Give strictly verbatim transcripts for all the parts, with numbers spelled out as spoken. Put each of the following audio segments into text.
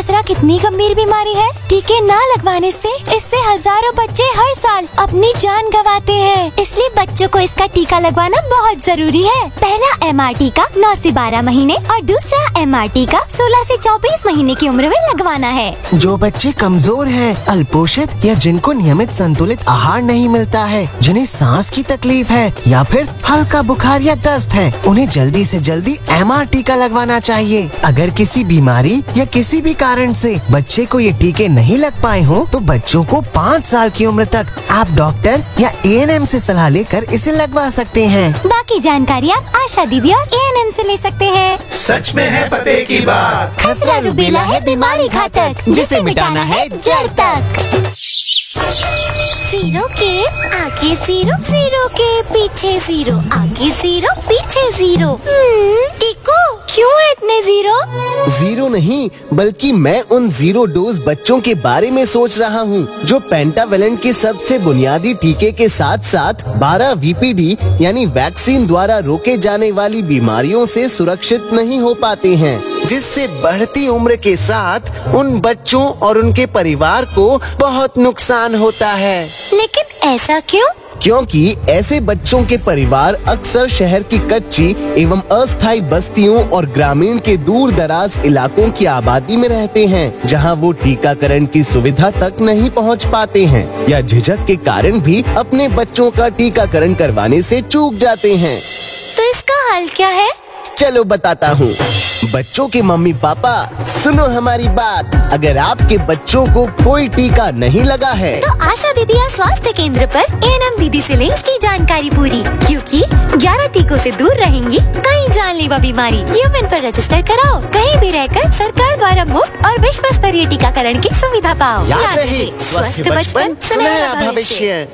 खसरा कितनी गंभीर बीमारी है। टीके न लगवाने से इससे हजारों बच्चे हर साल अपनी जान गंवाते हैं, इसलिए बच्चों को इसका टीका लगवाना बहुत जरूरी है। पहला एम आर टीका नौ से बारह महीने और दूसरा एम आर टीका सोलह से चौबीस महीने की उम्र में लगवाना है। जो बच्चे कमजोर हैं, अल्पोषित या जिनको नियमित संतुलित आहार नहीं मिलता है, जिन्हें सांस की तकलीफ है या फिर हल्का बुखार या दस्त है, उन्हें जल्दी से जल्दी एम आर टीका लगवाना चाहिए। अगर किसी बीमारी या किसी भी कारण से बच्चे को ये टीके नहीं लग पाए हो तो बच्चों को पाँच साल की उम्र तक आप डॉक्टर या ए एन एम से सलाह लेकर इसे लगवा सकते हैं। बाकी जानकारी आप आशा दीदी और ए एन एम से ले सकते हैं। सच में है पते की बात। खसरा रूबेला है बीमारी घातक, जिसे मिटाना है जड़ तक। जीरो के आगे जीरो, जीरो के पीछे जीरो, आगे जीरो पीछे जीरो। टीको क्यों इतने जीरो? जीरो नहीं, बल्कि मैं उन जीरो डोज बच्चों के बारे में सोच रहा हूँ जो पेंटावेलेंट के सबसे बुनियादी टीके के साथ साथ बारह वी पी डी यानी वैक्सीन द्वारा रोके जाने वाली बीमारियों से सुरक्षित नहीं हो पाते हैं, जिससे बढ़ती उम्र के साथ उन बच्चों और उनके परिवार को बहुत नुकसान होता है। लेकिन ऐसा क्यों? क्योंकि ऐसे बच्चों के परिवार अक्सर शहर की कच्ची एवं अस्थायी बस्तियों और ग्रामीण के दूर दराज इलाकों की आबादी में रहते हैं, जहां वो टीकाकरण की सुविधा तक नहीं पहुंच पाते हैं या झिझक के कारण भी अपने बच्चों का टीकाकरण करवाने से चूक जाते हैं। तो इसका हल क्या है? चलो बताता हूँ। बच्चों के मम्मी पापा सुनो हमारी बात, अगर आपके बच्चों को कोई टीका नहीं लगा है तो आशा दीदी या स्वास्थ्य केंद्र पर ए एन एम दीदी से लें इसकी जानकारी पूरी, क्योंकि ग्यारह टीकों से दूर रहेंगी कई जानलेवा बीमारी। यूमिन पर रजिस्टर कराओ, कहीं भी रहकर सरकार द्वारा मुफ्त और विश्व स्तरीय टीकाकरण की सुविधा पाओ। याद रहे, स्वस्थ बचपन सुनहरा भविष्य।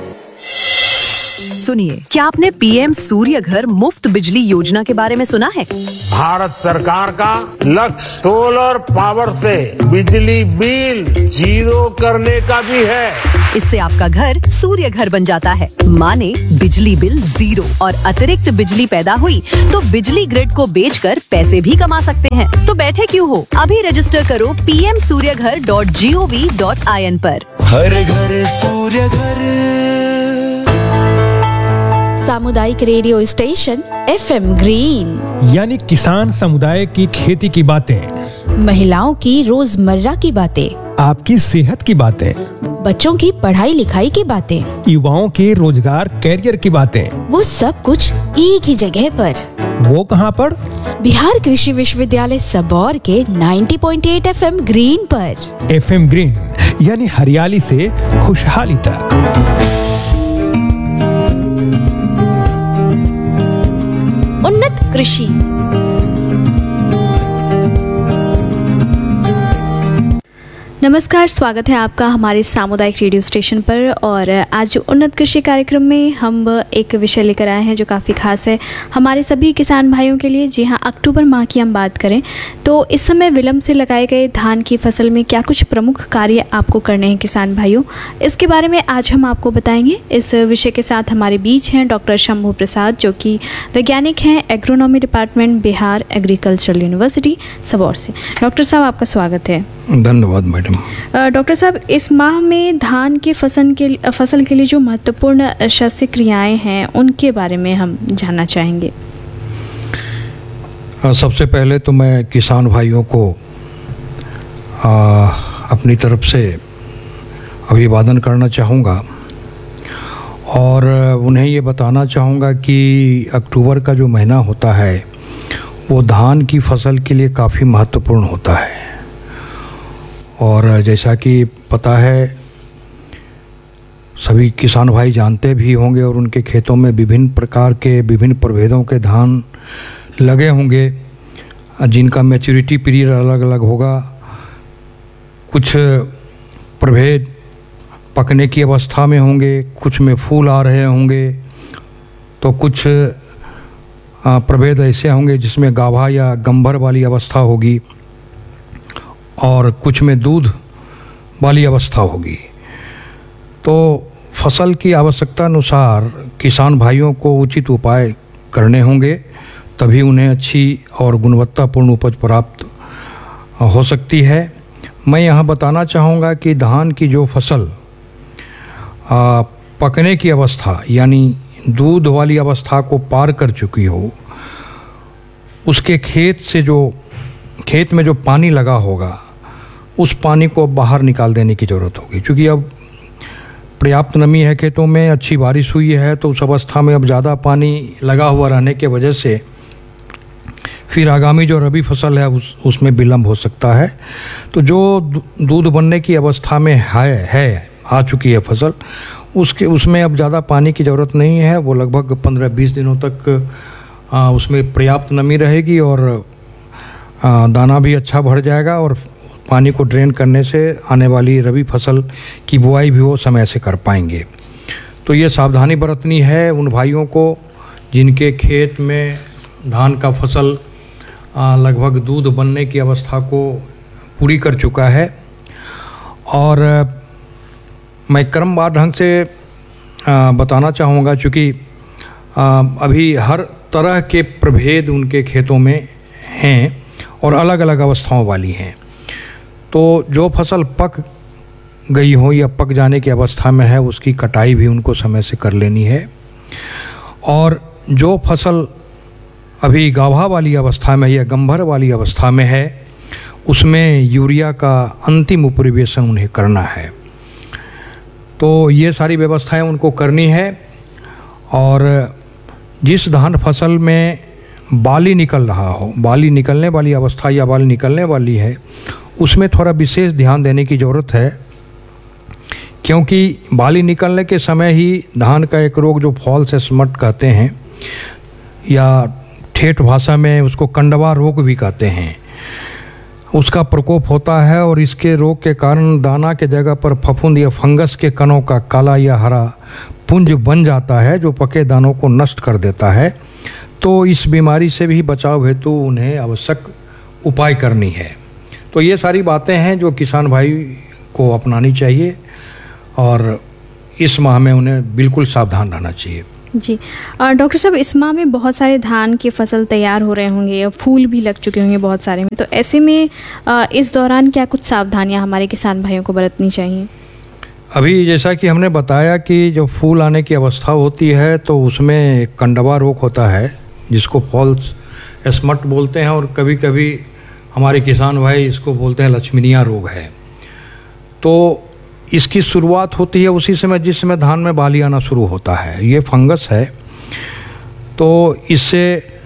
सुनिए, क्या आपने पी एम सूर्य घर मुफ्त बिजली योजना के बारे में सुना है? भारत सरकार का लक्ष्य सोलर पावर से बिजली बिल जीरो करने का भी है। इससे आपका घर सूर्य घर बन जाता है, माने बिजली बिल जीरो, और अतिरिक्त बिजली पैदा हुई तो बिजली ग्रिड को बेचकर पैसे भी कमा सकते हैं। तो बैठे क्यों हो, अभी रजिस्टर करो पी एम सूर्य घर dot G O V dot I N पर। हर घर सूर्य घर। सामुदायिक radio station F M green, यानी किसान समुदाय की खेती की बातें, महिलाओं की रोजमर्रा की बातें, आपकी सेहत की बातें, बच्चों की पढ़ाई लिखाई की बातें, युवाओं के रोजगार कैरियर की बातें, वो सब कुछ एक ही जगह पर। वो कहाँ पर? बिहार कृषि विश्वविद्यालय सबौर के नब्बे पॉइंट आठ एफ एम ग्रीन पर। एफ एम ग्रीन यानी हरियाली से खुशहाली तक। उन्नत कृषि। नमस्कार, स्वागत है आपका हमारे सामुदायिक रेडियो स्टेशन पर। और आज उन्नत कृषि कार्यक्रम में हम एक विषय लेकर आए हैं जो काफ़ी खास है हमारे सभी किसान भाइयों के लिए। जी हाँ, अक्टूबर माह की हम बात करें तो इस समय विलंब से लगाए गए धान की फसल में क्या कुछ प्रमुख कार्य आपको करने हैं किसान भाइयों, इसके बारे में आज हम आपको बताएंगे। इस विषय के साथ हमारे बीच हैं डॉक्टर शंभू प्रसाद, जो कि वैज्ञानिक हैं agronomy department Bihar agricultural university Sabour से। डॉक्टर साहब, आपका स्वागत है। धन्यवाद मैडम। डॉक्टर साहब, इस माह में धान के फसल के फसल के लिए जो महत्वपूर्ण शस्य क्रियाएं हैं उनके बारे में हम जानना चाहेंगे। सबसे पहले तो मैं किसान भाइयों को आ, अपनी तरफ से अभिवादन करना चाहूँगा और उन्हें ये बताना चाहूँगा कि अक्टूबर का जो महीना होता है वो धान की फसल के लिए काफ़ी महत्वपूर्ण होता है। और जैसा कि पता है, सभी किसान भाई जानते भी होंगे और उनके खेतों में विभिन्न प्रकार के विभिन्न प्रभेदों के धान लगे होंगे, जिनका मैच्योरिटी पीरियड अलग अलग होगा। कुछ प्रभेद पकने की अवस्था में होंगे, कुछ में फूल आ रहे होंगे, तो कुछ प्रभेद ऐसे होंगे जिसमें गाभा या गंभर वाली अवस्था होगी और कुछ में दूध वाली अवस्था होगी। तो फसल की आवश्यकता अनुसार किसान भाइयों को उचित उपाय करने होंगे, तभी उन्हें अच्छी और गुणवत्तापूर्ण उपज प्राप्त हो सकती है। मैं यहाँ बताना चाहूँगा कि धान की जो फसल आ, पकने की अवस्था यानी दूध वाली अवस्था को पार कर चुकी हो, उसके खेत से जो खेत में जो पानी लगा होगा उस पानी को बाहर निकाल देने की ज़रूरत होगी, क्योंकि अब पर्याप्त नमी है खेतों में, अच्छी बारिश हुई है, तो उस अवस्था में अब ज़्यादा पानी लगा हुआ रहने के वजह से फिर आगामी जो रबी फसल है उस उसमें विलम्ब हो सकता है। तो जो दूध बनने की अवस्था में है है आ चुकी है फसल, उसके उसमें अब ज़्यादा पानी की ज़रूरत नहीं है। वो लगभग पंद्रह बीस दिनों तक आ, उसमें पर्याप्त नमी रहेगी और आ, दाना भी अच्छा बढ़ जाएगा और पानी को ड्रेन करने से आने वाली रबी फसल की बुआई भी वो समय से कर पाएंगे। तो ये सावधानी बरतनी है उन भाइयों को जिनके खेत में धान का फसल लगभग दूध बनने की अवस्था को पूरी कर चुका है। और मैं क्रमवार ढंग से आ, बताना चाहूँगा, चूँकि अभी हर तरह के प्रभेद उनके खेतों में हैं और अलग अलग अवस्थाओं वाली हैं। तो जो फसल पक गई हो या पक जाने की अवस्था में है उसकी कटाई भी उनको समय से कर लेनी है। और जो फसल अभी गाभा वाली अवस्था में या गंभर वाली अवस्था में है उसमें यूरिया का अंतिम उपरिवेशन उन्हें करना है। तो ये सारी व्यवस्थाएं उनको करनी है। और जिस धान फसल में बाली निकल रहा हो, बाली निकलने वाली अवस्था या बाली निकलने वाली है, उसमें थोड़ा विशेष ध्यान देने की ज़रूरत है, क्योंकि बाली निकलने के समय ही धान का एक रोग जो फॉल्स स्मट कहते हैं या ठेठ भाषा में उसको कंडवा रोग भी कहते हैं, उसका प्रकोप होता है। और इसके रोग के कारण दाना के जगह पर फफूंद या फंगस के कणों का काला या हरा पुंज बन जाता है जो पके दानों को नष्ट कर देता है। तो इस बीमारी से भी बचाव हेतु उन्हें आवश्यक उपाय करनी है। तो ये सारी बातें हैं जो किसान भाई को अपनानी चाहिए और इस माह में उन्हें बिल्कुल सावधान रहना चाहिए। जी डॉक्टर साहब, इस माह में बहुत सारे धान की फसल तैयार हो रहे होंगे, फूल भी लग चुके होंगे बहुत सारे में, तो ऐसे में इस दौरान क्या कुछ सावधानियां हमारे किसान भाइयों को बरतनी चाहिए? अभी जैसा कि हमने बताया कि जब फूल आने की अवस्था होती है तो उसमें कंडवा रोग होता है जिसको फॉल्स स्मट बोलते हैं, और कभी कभी हमारे किसान भाई इसको बोलते हैं लक्ष्मीनिया रोग है। तो इसकी शुरुआत होती है उसी समय जिस समय धान में बाली आना शुरू होता है। ये फंगस है, तो इससे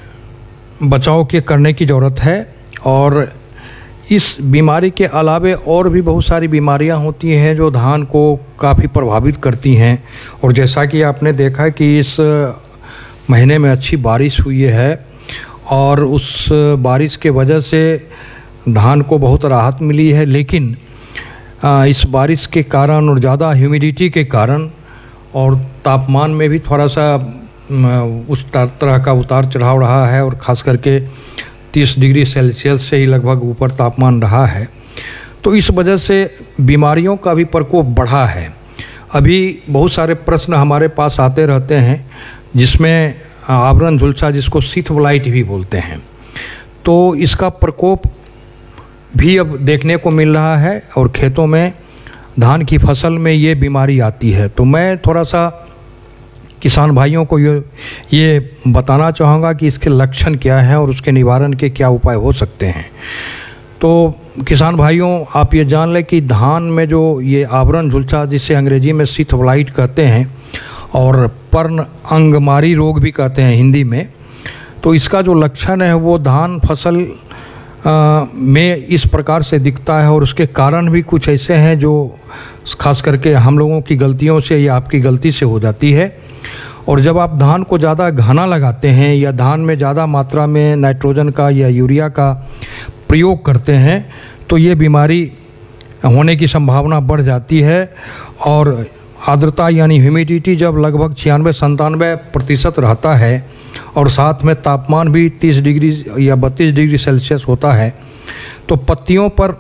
बचाव के करने की ज़रूरत है। और इस बीमारी के अलावे और भी बहुत सारी बीमारियां होती हैं जो धान को काफ़ी प्रभावित करती हैं। और जैसा कि आपने देखा कि इस महीने में अच्छी बारिश हुई है और उस बारिश के वजह से धान को बहुत राहत मिली है, लेकिन इस बारिश के कारण और ज़्यादा ह्यूमिडिटी के कारण और तापमान में भी थोड़ा सा उस तरह का उतार चढ़ाव रहा है, और ख़ास करके तीस डिग्री सेल्सियस से ही लगभग ऊपर तापमान रहा है। तो इस वजह से बीमारियों का भी प्रकोप बढ़ा है। अभी बहुत सारे प्रश्न हमारे पास आते रहते हैं जिसमें आवरण झुलसा, जिसको सीथ ब्लाइट भी बोलते हैं, तो इसका प्रकोप भी अब देखने को मिल रहा है और खेतों में धान की फसल में ये बीमारी आती है। तो मैं थोड़ा सा किसान भाइयों को ये ये बताना चाहूँगा कि इसके लक्षण क्या हैं और उसके निवारण के क्या उपाय हो सकते हैं। तो किसान भाइयों, आप ये जान लें कि धान में जो ये आवरण झुलसा, जिसे अंग्रेजी में सीथ ब्लाइट कहते हैं और पर्ण अंगमारी रोग भी कहते हैं हिंदी में, तो इसका जो लक्षण है वो धान फसल आ, में इस प्रकार से दिखता है। और उसके कारण भी कुछ ऐसे हैं जो खास करके हम लोगों की गलतियों से या आपकी गलती से हो जाती है। और जब आप धान को ज़्यादा घना लगाते हैं या धान में ज़्यादा मात्रा में नाइट्रोजन का या यूरिया का प्रयोग करते हैं तो ये बीमारी होने की संभावना बढ़ जाती है। और आर्द्रता यानी ह्यूमिडिटी जब लगभग छियानवे संतानवे प्रतिशत रहता है और साथ में तापमान भी तीस डिग्री या बत्तीस डिग्री सेल्सियस होता है, तो पत्तियों पर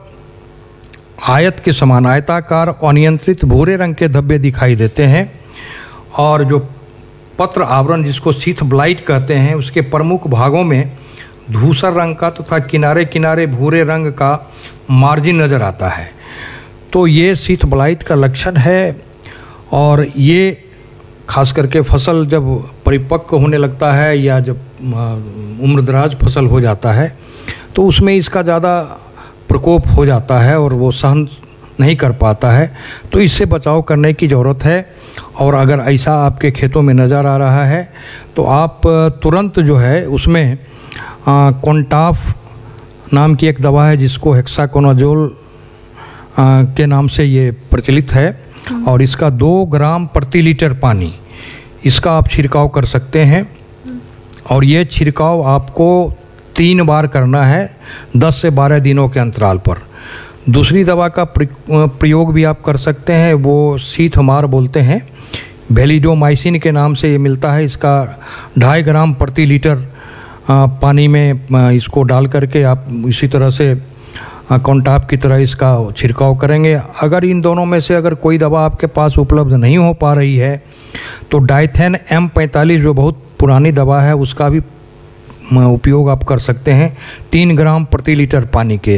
आयत के समान आयताकार अनियंत्रित भूरे रंग के धब्बे दिखाई देते हैं। और जो पत्र आवरण, जिसको सीथ ब्लाइट कहते हैं, उसके प्रमुख भागों में धूसर रंग का तथा किनारे किनारे भूरे रंग का मार्जिन नज़र आता है। तो ये शीत ब्लाइट का लक्षण है और ये खास करके फसल जब परिपक्व होने लगता है या जब उम्रदराज फसल हो जाता है तो उसमें इसका ज़्यादा प्रकोप हो जाता है और वो सहन नहीं कर पाता है। तो इससे बचाव करने की ज़रूरत है और अगर ऐसा आपके खेतों में नज़र आ रहा है तो आप तुरंत जो है उसमें कॉन्टाफ नाम की एक दवा है जिसको हेक्साकोनाजोल के नाम से ये प्रचलित है और इसका दो ग्राम प्रति लीटर पानी इसका आप छिड़काव कर सकते हैं और ये छिड़काव आपको तीन बार करना है दस से बारह दिनों के अंतराल पर। दूसरी दवा का प्रयोग भी आप कर सकते हैं, वो शीतमार बोलते हैं, वेलिडोमाइसिन के नाम से ये मिलता है। इसका ढाई ग्राम प्रति लीटर पानी में इसको डाल करके आप इसी तरह से कॉन्टाप की तरह इसका छिड़काव करेंगे। अगर इन दोनों में से अगर कोई दवा आपके पास उपलब्ध नहीं हो पा रही है तो डाइथेन एम पैंतालीस जो बहुत पुरानी दवा है उसका भी उपयोग आप कर सकते हैं तीन ग्राम प्रति लीटर पानी के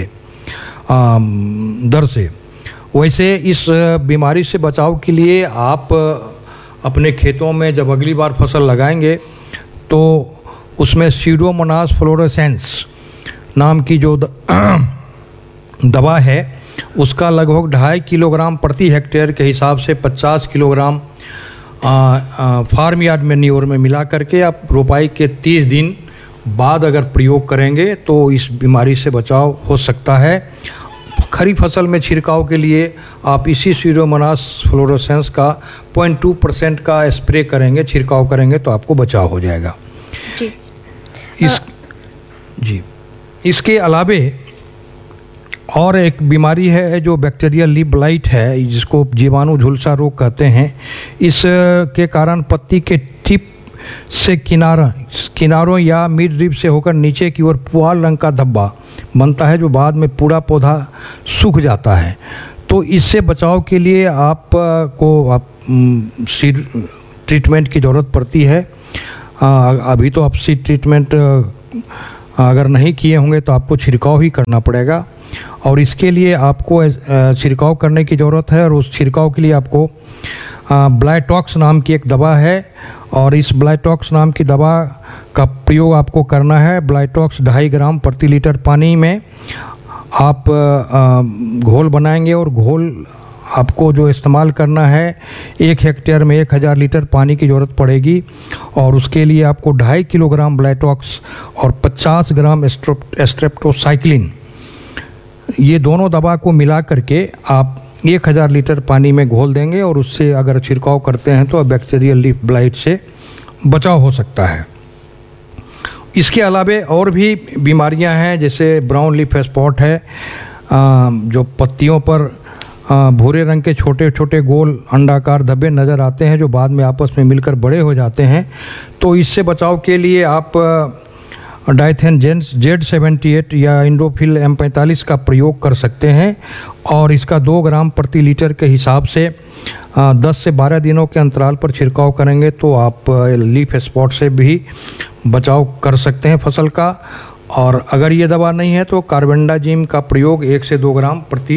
दर से। वैसे इस बीमारी से बचाव के लिए आप अपने खेतों में जब अगली बार फसल लगाएंगे तो उसमें सीडोमोनास फ्लोरेसेंस नाम की जो दवा है उसका लगभग ढाई किलोग्राम प्रति हेक्टेयर के हिसाब से पचास किलोग्राम फार्म यार्ड मैन्योर में मिला करके आप रोपाई के तीस दिन बाद अगर प्रयोग करेंगे तो इस बीमारी से बचाव हो सकता है। खरीफ फसल में छिड़काव के लिए आप इसी सीडोमोनास फ्लोरेसेंस का पॉइंट टू परसेंट का स्प्रे करेंगे, छिड़काव करेंगे तो आपको बचाव हो जाएगा जी। इस जी इसके अलावे और एक बीमारी है जो बैक्टीरियल लीफ ब्लाइट है जिसको जीवाणु झुलसा रोग कहते हैं। इस के कारण पत्ती के टिप से किनारा किनारों या मिड रिब से होकर नीचे की ओर पुआल रंग का धब्बा बनता है जो बाद में पूरा पौधा सूख जाता है। तो इससे बचाव के लिए आप को आप सीड ट्रीटमेंट की ज़रूरत पड़ती है। आ, अभी तो आप सीड ट्रीटमेंट अगर नहीं किए होंगे तो आपको छिड़काव ही करना पड़ेगा और इसके लिए आपको छिड़काव करने की ज़रूरत है और उस छिड़काव के लिए आपको ब्लाइटॉक्स नाम की एक दवा है और इस ब्लाइटॉक्स नाम की दवा का प्रयोग आपको करना है। ब्लाइटॉक्स ढाई ग्राम प्रति लीटर पानी में आप घोल बनाएंगे और घोल आपको जो इस्तेमाल करना है एक हेक्टेयर में एक हज़ार लीटर पानी की ज़रूरत पड़ेगी और उसके लिए आपको ढाई किलोग्राम ब्लाइटॉक्स और पचास ग्राम स्ट्रेप्टोसाइक्लिन ये दोनों दवा को मिला करके आप एक हज़ार लीटर पानी में घोल देंगे और उससे अगर छिड़काव करते हैं तो बैक्टीरियल लीफ ब्लाइट से बचाव हो सकता है। इसके अलावे और भी बीमारियां हैं जैसे ब्राउन लीफ स्पॉट है जो पत्तियों पर भूरे रंग के छोटे छोटे गोल अंडाकार धब्बे नज़र आते हैं जो बाद में आपस में मिलकर बड़े हो जाते हैं। तो इससे बचाव के लिए आप डाइथेन जेड सेवेंटी एट या इंडोफिल एम पैंतालीस का प्रयोग कर सकते हैं और इसका दो ग्राम प्रति लीटर के हिसाब से दस से बारह दिनों के अंतराल पर छिड़काव करेंगे तो आप लीफ स्पॉट से भी बचाव कर सकते हैं फसल का। और अगर ये दवा नहीं है तो कार्बेंडाजिम का प्रयोग एक से दो ग्राम प्रति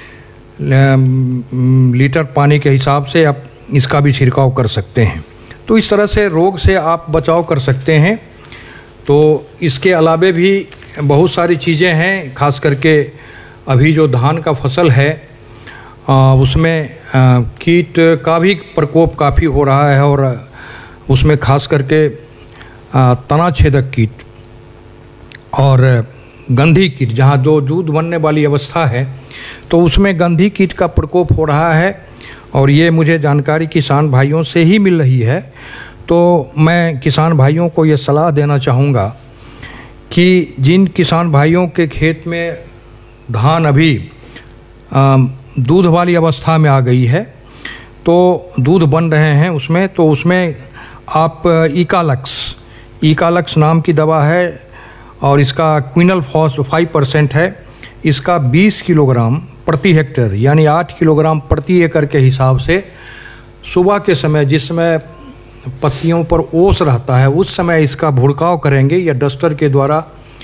लीटर पानी के हिसाब से आप इसका भी छिड़काव कर सकते हैं। तो इस तरह से रोग से आप बचाव कर सकते हैं। तो इसके अलावे भी बहुत सारी चीज़ें हैं, खास करके अभी जो धान का फसल है आ, उसमें आ, कीट का भी प्रकोप काफ़ी हो रहा है और उसमें खास करके आ, तना छेदक कीट और गंधी कीट, जहाँ जो दूध बनने वाली अवस्था है तो उसमें गंधी कीट का प्रकोप हो रहा है और ये मुझे जानकारी किसान भाइयों से ही मिल रही है। तो मैं किसान भाइयों को ये सलाह देना चाहूँगा कि जिन किसान भाइयों के खेत में धान अभी दूध वाली अवस्था में आ गई है तो दूध बन रहे हैं उसमें, तो उसमें आप इकालक्स इकालक्स नाम की दवा है और इसका क्विनल फॉस फाइव परसेंट है। इसका बीस किलोग्राम प्रति हेक्टेयर यानी आठ किलोग्राम प्रति एकड़ के हिसाब से सुबह के समय जिस समय पत्तियों पर ओस रहता है उस समय इसका भुड़काव करेंगे या डस्टर के द्वारा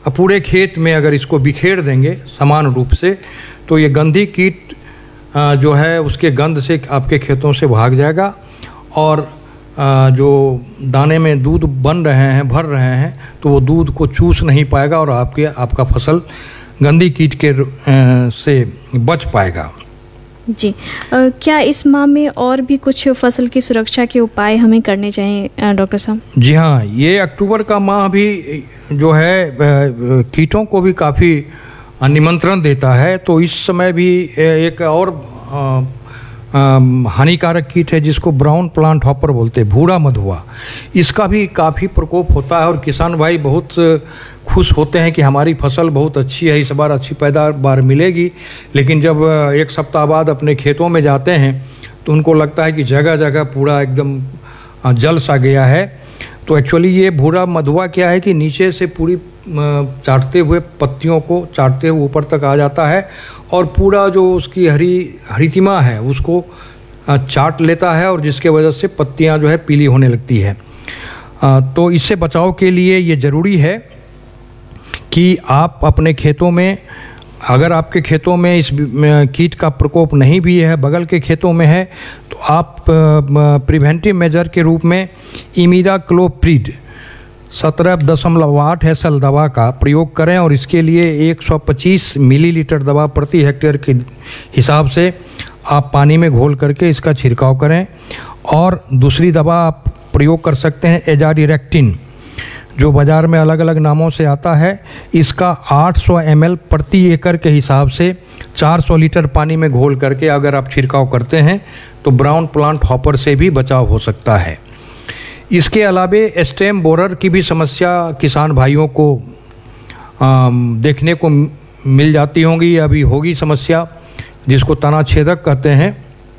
पूरे खेत में अगर इसको बिखेर देंगे समान रूप से, तो ये गंधी कीट जो है उसके गंध से आपके खेतों से भाग जाएगा और जो दाने में दूध बन रहे हैं, भर रहे हैं, तो वो दूध को चूस नहीं पाएगा और आपके आपका फसल गंदी कीट के से बच पाएगा। जी, आ, क्या इस माह में और भी कुछ फसल की सुरक्षा के उपाय हमें करने चाहिए डॉक्टर साहब? जी हाँ, ये अक्टूबर का माह भी जो है कीटों को भी काफ़ी निमंत्रण देता है। तो इस समय भी एक और हानिकारक कीट है जिसको ब्राउन प्लांट हॉपर बोलते हैं, भूरा मधुआ। इसका भी काफ़ी प्रकोप होता है और किसान भाई बहुत खुश होते हैं कि हमारी फसल बहुत अच्छी है, इस बार अच्छी पैदावार मिलेगी। लेकिन जब एक सप्ताह बाद अपने खेतों में जाते हैं तो उनको लगता है कि जगह जगह पूरा एकदम जल सा गया है। तो एक्चुअली ये भूरा मधुआ क्या है कि नीचे से पूरी चाटते हुए पत्तियों को चाटते हुए ऊपर तक आ जाता है और पूरा जो उसकी हरी हरितिमा है उसको चाट लेता है और जिसके वजह से पत्तियां जो है पीली होने लगती है। तो इससे बचाव के लिए ये ज़रूरी है कि आप अपने खेतों में, अगर आपके खेतों में इस कीट का प्रकोप नहीं भी है, बगल के खेतों में है, तो आप प्रिवेंटिव मेजर के रूप में इमिडाक्लोप्रिड सत्रह दशमलव आठ एस एल दवा का प्रयोग करें और इसके लिए एक सौ पच्चीस मिलीलीटर दवा प्रति हेक्टेयर के हिसाब से आप पानी में घोल करके इसका छिड़काव करें। और दूसरी दवा आप प्रयोग कर सकते हैं एजाडिरेक्टिन, जो बाज़ार में अलग अलग नामों से आता है। इसका आठ सौ एम एल प्रति एकड़ के हिसाब से चार सौ लीटर पानी में घोल करके अगर आप छिड़काव करते हैं तो ब्राउन प्लांट हॉपर से भी बचाव हो सकता है। इसके अलावे स्टेम बोरर की भी समस्या किसान भाइयों को आ, देखने को मिल जाती होंगी, अभी होगी समस्या, जिसको तना छेदक कहते हैं।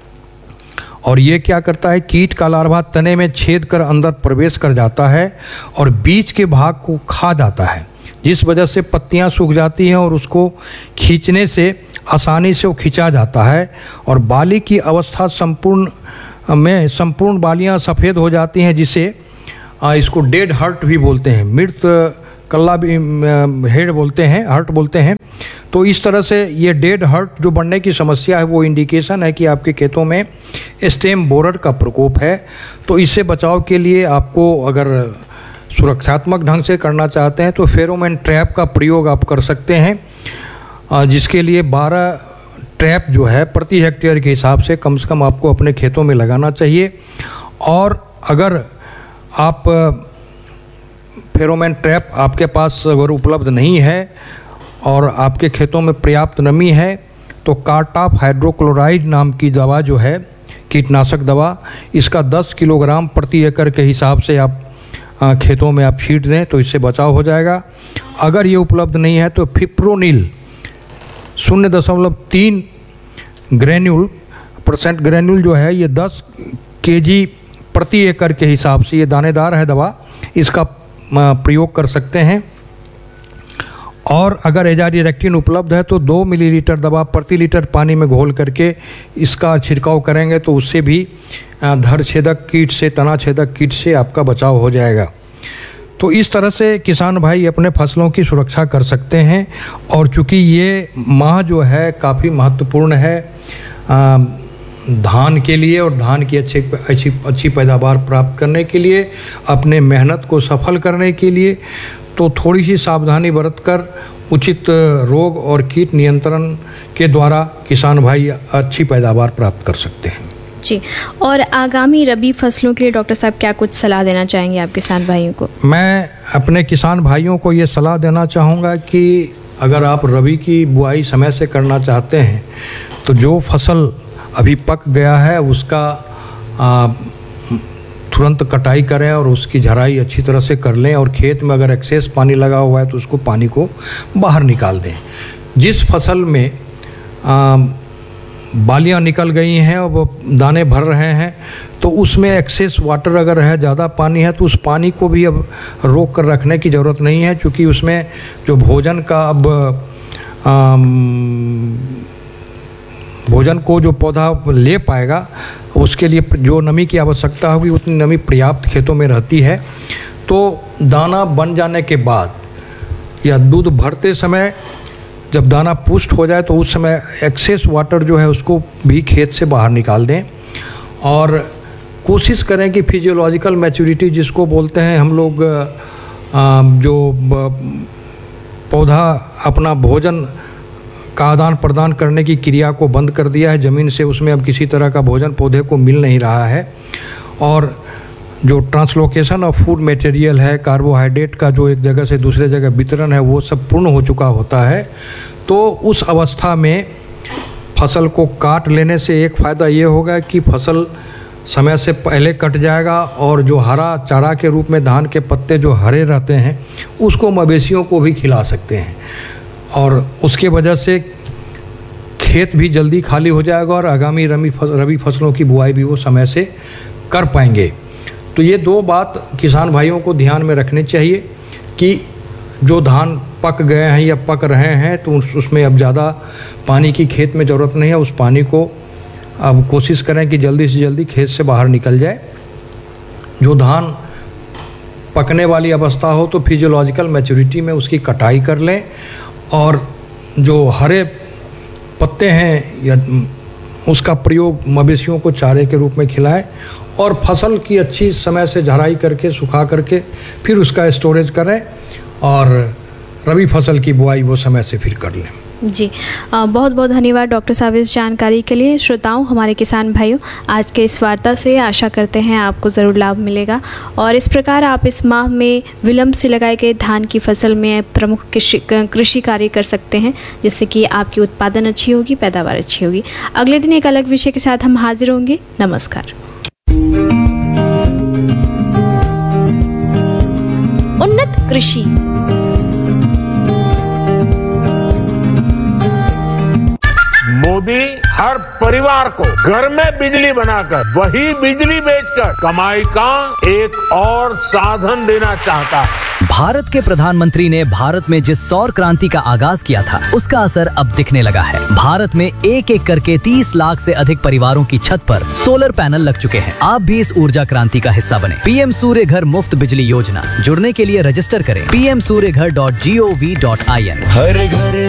और ये क्या करता है, कीट का लार्वा तने में छेद कर अंदर प्रवेश कर जाता है और बीज के भाग को खा जाता है, जिस वजह से पत्तियां सूख जाती हैं और उसको खींचने से आसानी से वो खींचा जाता है और बाली की अवस्था संपूर्ण में संपूर्ण बालियां सफ़ेद हो जाती हैं, जिसे इसको डेड हर्ट भी बोलते हैं, मृत कल्ला भी हेड बोलते हैं, हर्ट बोलते हैं। तो इस तरह से ये डेड हर्ट जो बढ़ने की समस्या है वो इंडिकेशन है कि आपके खेतों में स्टेम बोरर का प्रकोप है। तो इससे बचाव के लिए आपको अगर सुरक्षात्मक ढंग से करना चाहते हैं तो फेरोमोन ट्रैप का प्रयोग आप कर सकते हैं, जिसके लिए बारह ट्रैप जो है प्रति हेक्टेयर के हिसाब से कम से कम आपको अपने खेतों में लगाना चाहिए। और अगर आप फेरोमोन ट्रैप आपके पास अगर उपलब्ध नहीं है और आपके खेतों में पर्याप्त नमी है तो कार्टाप हाइड्रोक्लोराइड नाम की दवा जो है, कीटनाशक दवा, इसका दस किलोग्राम प्रति एकड़ के हिसाब से आप खेतों में आप छींट दें तो इससे बचाव हो जाएगा। अगर ये उपलब्ध नहीं है तो फिप्रोनिल शून्य दशमलव तीन ग्रेन्यूल परसेंट ग्रेन्यूल जो है ये दस केजी प्रति एकड़ के हिसाब से, ये दानेदार है दवा, इसका प्रयोग कर सकते हैं। और अगर एजाडिरेक्टिन उपलब्ध है तो दो मिलीलीटर दवा प्रति लीटर पानी में घोल करके इसका छिड़काव करेंगे तो उससे भी धड़ छेदक कीट से, तना छेदक कीट से आपका बचाव हो जाएगा। तो इस तरह से किसान भाई अपने फसलों की सुरक्षा कर सकते हैं। और चूँकि ये माह जो है काफ़ी महत्वपूर्ण है आ, धान के लिए और धान की अच्छी अच्छी अच्छी पैदावार प्राप्त करने के लिए, अपने मेहनत को सफल करने के लिए, तो थोड़ी सी सावधानी बरतकर उचित रोग और कीट नियंत्रण के द्वारा किसान भाई अच्छी पैदावार प्राप्त कर सकते हैं। जी, और आगामी रबी फसलों के लिए डॉक्टर साहब क्या कुछ सलाह देना चाहेंगे आप किसान भाइयों को? मैं अपने किसान भाइयों को ये सलाह देना चाहूँगा कि अगर आप रबी की बुआई समय से करना चाहते हैं तो जो फसल अभी पक गया है उसका आ, तुरंत कटाई करें और उसकी झराई अच्छी तरह से कर लें और खेत में अगर एक्सेस पानी लगा हुआ है तो उसको पानी को बाहर निकाल दें। जिस फसल में आ, बालियाँ निकल गई हैं और वो दाने भर रहे हैं तो उसमें एक्सेस वाटर अगर है, ज़्यादा पानी है, तो उस पानी को भी अब रोक कर रखने की ज़रूरत नहीं है, क्योंकि उसमें जो भोजन का अब आम, भोजन को जो पौधा ले पाएगा उसके लिए जो नमी की आवश्यकता होगी उतनी नमी पर्याप्त खेतों में रहती है। तो दाना बन जाने के बाद या दूध भरते समय जब दाना पुष्ट हो जाए तो उस समय एक्सेस वाटर जो है उसको भी खेत से बाहर निकाल दें और कोशिश करें कि फिजियोलॉजिकल मैच्योरिटी जिसको बोलते हैं हम लोग, जो पौधा अपना भोजन का आदान प्रदान करने की क्रिया को बंद कर दिया है ज़मीन से, उसमें अब किसी तरह का भोजन पौधे को मिल नहीं रहा है और जो ट्रांसलोकेशन ऑफ फूड मटेरियल है, कार्बोहाइड्रेट का जो एक जगह से दूसरे जगह वितरण है, वो सब पूर्ण हो चुका होता है। तो उस अवस्था में फसल को काट लेने से एक फ़ायदा ये होगा कि फसल समय से पहले कट जाएगा और जो हरा चारा के रूप में धान के पत्ते जो हरे रहते हैं उसको मवेशियों को भी खिला सकते हैं और उसके वजह से खेत भी जल्दी खाली हो जाएगा और आगामी रबी रबी फसलों की बुआई भी वो समय से कर पाएंगे। तो ये दो बात किसान भाइयों को ध्यान में रखनी चाहिए कि जो धान पक गए हैं या पक रहे हैं तो उस, उसमें अब ज़्यादा पानी की खेत में ज़रूरत नहीं है, उस पानी को अब कोशिश करें कि जल्दी से जल्दी खेत से बाहर निकल जाए। जो धान पकने वाली अवस्था हो तो फिजियोलॉजिकल मैच्योरिटी में उसकी कटाई कर लें और जो हरे पत्ते हैं या उसका प्रयोग मवेशियों को चारे के रूप में खिलाएं और फसल की अच्छी समय से झराई करके सुखा करके फिर उसका स्टोरेज करें और रबी फसल की बुआई वो समय से फिर कर लें। जी आ, बहुत बहुत धन्यवाद डॉक्टर साहब इस जानकारी के लिए। श्रोताओं, हमारे किसान भाइयों, आज के इस वार्ता से आशा करते हैं आपको ज़रूर लाभ मिलेगा और इस प्रकार आप इस माह में विलम्ब से लगाए गए धान की फसल में प्रमुख कृषि कृषि कार्य कर सकते हैं जिससे कि आपकी उत्पादन अच्छी होगी, पैदावार अच्छी होगी। अगले दिन एक अलग विषय के साथ हम हाजिर होंगे। नमस्कार। उन्नत कृषि। मोदी हर परिवार को घर में बिजली बनाकर वही बिजली बेचकर कमाई का एक और साधन देना चाहता है। भारत के प्रधानमंत्री ने भारत में जिस सौर क्रांति का आगाज किया था उसका असर अब दिखने लगा है। भारत में एक एक करके तीस लाख से अधिक परिवारों की छत पर सोलर पैनल लग चुके हैं। आप भी इस ऊर्जा क्रांति का हिस्सा बने। पीएम सूर्य घर मुफ्त बिजली योजना, जुड़ने के लिए रजिस्टर करें पी एम सूर्य घर dot G O V dot I N. हर घर